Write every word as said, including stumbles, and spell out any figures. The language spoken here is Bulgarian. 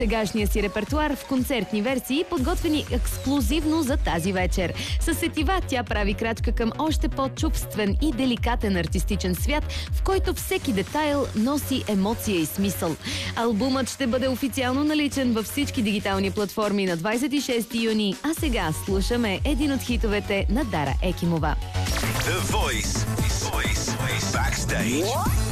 сегашния си репертуар в концертни версии, подготвени ексклузивно за тази вечер. С сетива тя прави крачка към още по-чувствен и деликатен артистичен свят, в който всеки детайл носи емоция и смисъл. Албумът ще бъде официално наличен във всички дигитални платформи на двадесет и шести юни, а сега слушаме един от хитовете на Дара Екимова. The Voice. Voice. Backstage.